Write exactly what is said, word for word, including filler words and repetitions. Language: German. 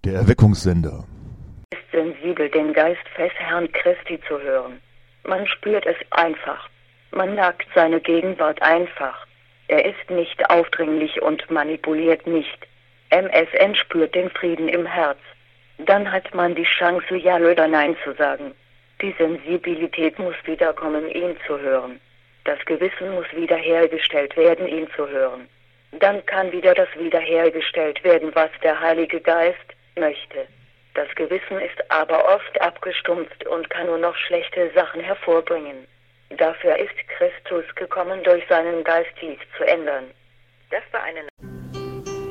Der Erweckungssender ist sensibel, den Geist des Herrn Christi zu hören. Man spürt es einfach. Man merkt seine Gegenwart einfach. Er ist nicht aufdringlich und manipuliert nicht. M S N spürt den Frieden im Herz. Dann hat man die Chance, Ja oder Nein zu sagen. Die Sensibilität muss wiederkommen, ihn zu hören. Das Gewissen muss wiederhergestellt werden, ihn zu hören. Dann kann wieder das wiederhergestellt werden, was der Heilige Geist möchte. Das Gewissen ist aber oft abgestumpft und kann nur noch schlechte Sachen hervorbringen. Dafür ist Christus gekommen, durch seinen Geist dies zu ändern. Das war eine